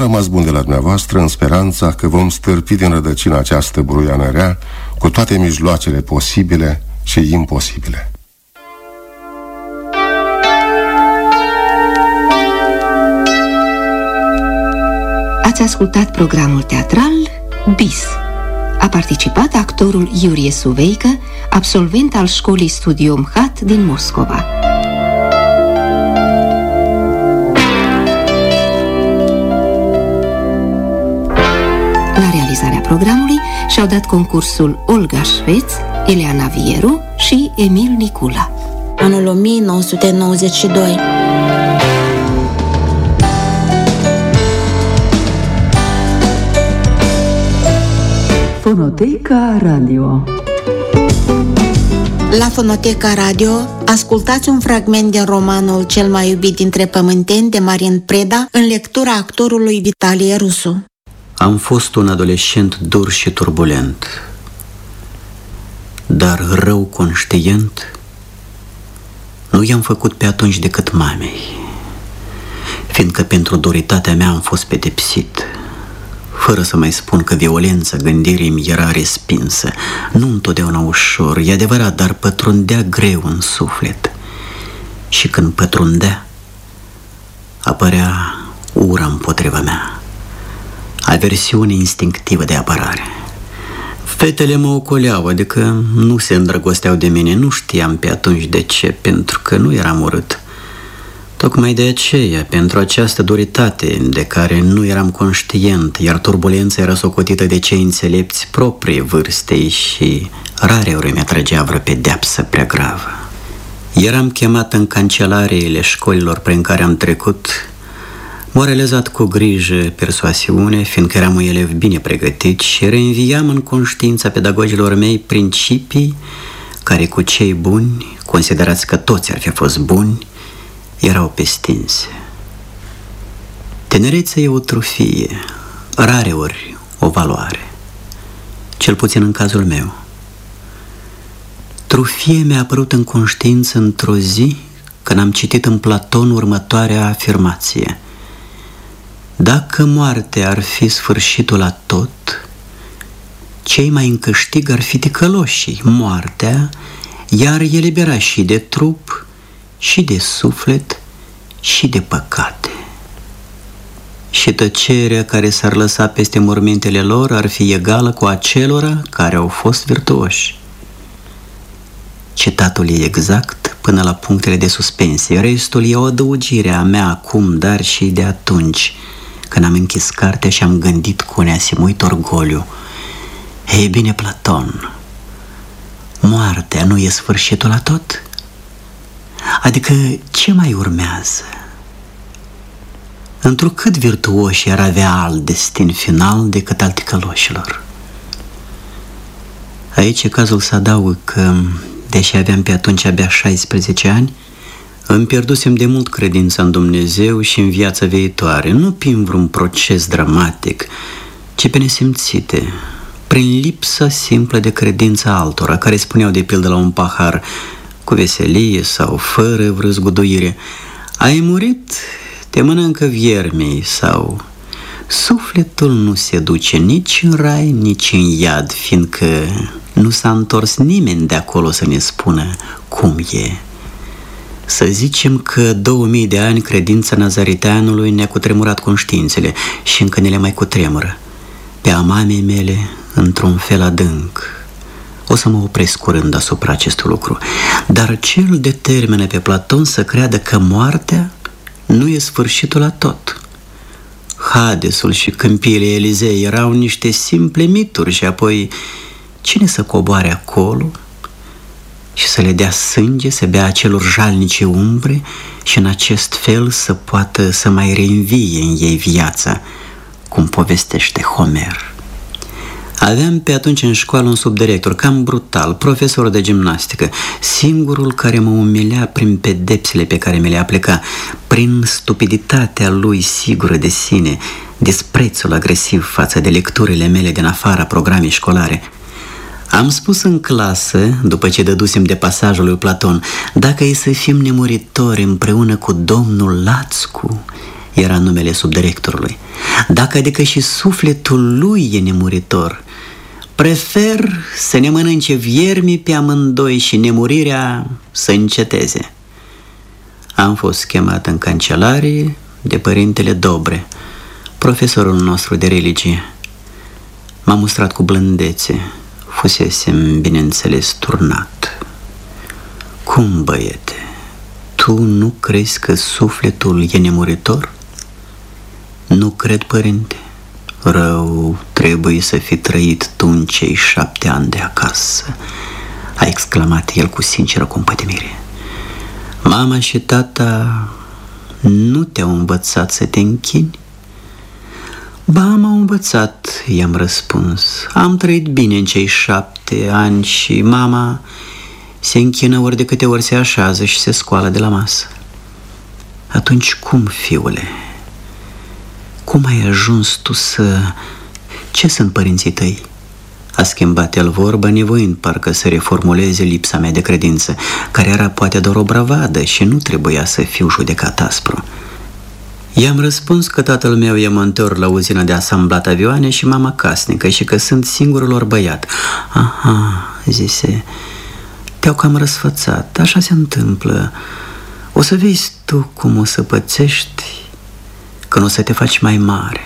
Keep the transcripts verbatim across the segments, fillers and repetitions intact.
rămas bun de la dumneavoastră, în speranța că vom stârpi din rădăcină această buruiană rea cu toate mijloacele posibile și imposibile. Ați ascultat programul teatral Bis. A participat actorul Iurie Suveică, absolvent al școlii Studio M H A T din Moscova. La realizarea programului și-au dat concursul Olga Șveț, Eleana Vieru și Emil Nicula. Anul o mie nouă sute nouăzeci și doi. Fonoteca Radio. La Fonoteca Radio ascultați un fragment din romanul Cel mai iubit dintre pământeni de Marin Preda în lectura actorului Vitalie Rusu. Am fost un adolescent dur și turbulent, dar rău conștient nu i-am făcut pe atunci decât mamei, fiindcă pentru duritatea mea am fost pedepsit, fără să mai spun că violența gândirii mi era respinsă. Nu întotdeauna ușor, e adevărat, dar pătrundea greu în suflet. Și când pătrundea, apărea ura împotriva mea, aversiune instinctivă de apărare. Fetele mă ocoleau, adică nu se îndrăgosteau de mine. Nu știam pe atunci de ce, pentru că nu eram urât. Tocmai de aceea, pentru această duritate de care nu eram conștient, iar turbulența era socotită de cei înțelepți proprii vârstei și rareori mi-atrăgea vreo pedeapsă prea gravă. Eram chemat în cancelariile școlilor prin care am trecut, moralizat cu grijă persoasiune, fiindcă eram un elev bine pregătit și reînviam în conștiința pedagogilor mei principii care cu cei buni, considerați că toți ar fi fost buni, erau pestinse. Tinerețea e o trufie, rareori o valoare, cel puțin în cazul meu. Trufie mi-a apărut în conștiință într-o zi când am citit în Platon următoarea afirmație: dacă moartea ar fi sfârșitul la tot, cei mai în câștig ar fi ticăloșii. Moartea iar elibera și de trup, și de suflet, și de păcate. Și tăcerea care s-ar lăsa peste mormintele lor ar fi egală cu acelora care au fost virtuoși. Citatul e exact până la punctele de suspensie. Restul e o adăugire a mea acum, dar și de atunci, când am închis cartea și am gândit cu neasimuit orgoliu: ei bine, Platon, moartea nu e sfârșitul la tot? Adică ce mai urmează? Întrucât virtuoși ar avea alt destin final decât al ticăloșilor. Aici e cazul să adaug că, deși aveam pe atunci abia șaisprezece ani, îmi pierdusem de mult credința în Dumnezeu și în viața viitoare, nu prin vreun proces dramatic, ci pe nesimțite, prin lipsa simplă de credință altora, care spuneau de pildă la un pahar, cu veselie sau fără vreo zguduire: ai murit, te mănâncă viermii, sau sufletul nu se duce nici în rai, nici în iad, fiindcă nu s-a întors nimeni de acolo să ne spună cum e. Să zicem că două mii de ani credința nazariteanului ne-a cutremurat conștiințele și încă ne le mai cutremură. Pe a mamei mele, într-un fel adânc. O să mă opresc curând asupra acestui lucru. Dar ce îl determină pe Platon să creadă că moartea nu e sfârșitul la tot? Hadesul și câmpiile Elizei erau niște simple mituri și apoi cine să coboare acolo și să le dea sânge, să bea acelor jalnice umbre și în acest fel să poată să mai reînvie în ei viața, cum povestește Homer. Aveam pe atunci în școală un subdirector, cam brutal, profesor de gimnastică, singurul care mă umilea prin pedepsele pe care mi le aplica, prin stupiditatea lui sigură de sine, disprețul agresiv față de lecturile mele din afara programei școlare. Am spus în clasă, după ce dădusem de pasajul lui Platon: dacă e să fim nemuritori împreună cu domnul Lațcu, era numele subdirectorului. Dacă adică și sufletul lui e nemuritor, prefer să ne mănânce viermii pe amândoi și nemurirea să înceteze. Am fost chemat în cancelarie de părintele Dobre, profesorul nostru de religie. M-a mustrat cu blândețe. Fusesem, bineînțeles, turnat. Cum, băiete, tu nu crezi că sufletul e nemuritor? Nu cred, părinte. Rău trebuie să fi trăit tu în cei șapte ani de acasă, a exclamat el cu sinceră compătimire. Mama și tata nu te-au învățat să te închini? Ba, m-au învățat, i-am răspuns. Am trăit bine în cei șapte ani și mama se închină ori de câte ori se așează și se scoală de la masă. Atunci cum, fiule? Cum ai ajuns tu să... Ce sunt părinții tăi? A schimbat el vorba, nevoind parcă să reformuleze lipsa mea de credință, care era poate doar o bravadă și nu trebuia să fiu judecat aspru. I-am răspuns că tatăl meu e montor la uzină de asamblat avioane și mama casnică și că sunt singurul lor băiat. Aha, zise, te-au cam răsfățat, așa se întâmplă. O să vezi tu cum o să pățești când o să te faci mai mare,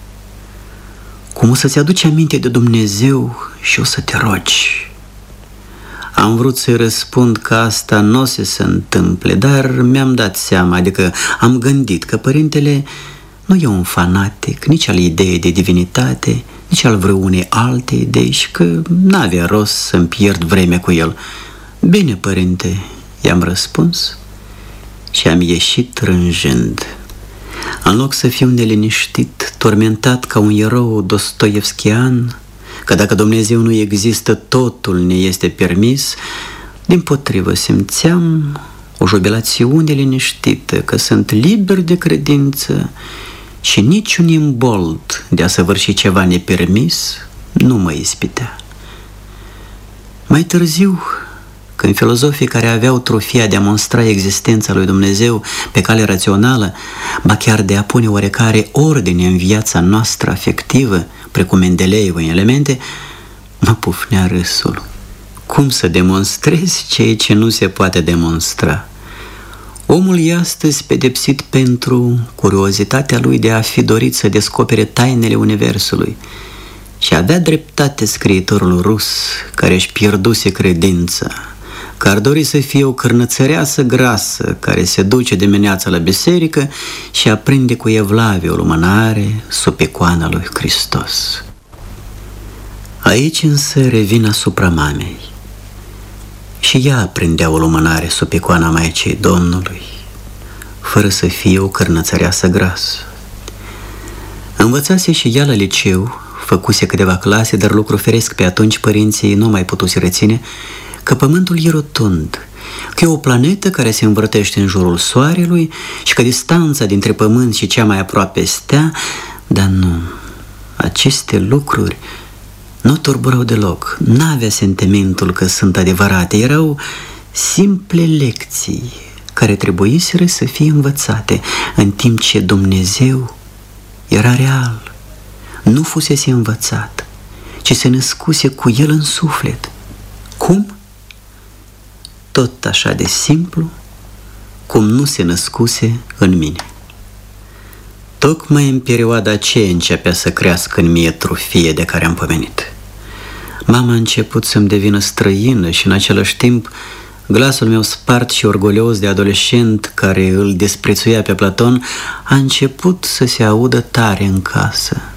cum o să-ți aduci aminte de Dumnezeu și o să te rogi. Am vrut să-i răspund că asta nu o să se întâmple, dar mi-am dat seama, adică am gândit că părintele nu e un fanatic nici al ideii de divinitate, nici al vreunei alte idei și că n-avea rost să-mi pierd vremea cu el. Bine, părinte, i-am răspuns și am ieșit rânjând. În loc să fiu neliniștit, tormentat ca un erou dostoevskian, că dacă Dumnezeu nu există, totul ne este permis, dimpotrivă simțeam o jubilațiune liniștită că sunt liber de credință și niciun imbold de a săvârși ceva nepermis nu mă ispitea. Mai târziu, când filozofii care aveau trofia de a monstra existența lui Dumnezeu pe cale rațională, ba chiar de a pune oarecare ordine în viața noastră afectivă, precum Mendeleev în elemente, mă pufnea râsul. Cum să demonstrezi ceea ce nu se poate demonstra? Omul e astăzi pedepsit pentru curiozitatea lui de a fi dorit să descopere tainele universului. Și avea dreptate scriitorul rus care își pierduse credința, că ar dori să fie o cârnățăreasă grasă care se duce dimineața la biserică și aprinde cu evlavie o lumânare sub icoana lui Hristos. Aici însă revin asupra mamei. Și ea aprindea o lumânare sub icoana Maicii Domnului, fără să fie o cârnățăreasă grasă. Învățase și ea la liceu, făcuse câteva clase, dar lucru feresc pe atunci părinții nu mai putuse reține că pământul e rotund, că e o planetă care se învârtește în jurul soarelui și că distanța dintre pământ și cea mai aproape stea, dar nu, aceste lucruri nu turburau deloc, n-avea sentimentul că sunt adevărate, erau simple lecții care trebuiseră să fie învățate, în timp ce Dumnezeu era real, nu fusese învățat, ci se născuse cu el în suflet. Cum? Tot așa de simplu cum nu se născuse în mine. Tocmai în perioada aceea începea să crească în mie trufie de care am pomenit. Mama a început să-mi devină străină și în același timp glasul meu spart și orgolios de adolescent care îl desprețuia pe Platon a început să se audă tare în casă.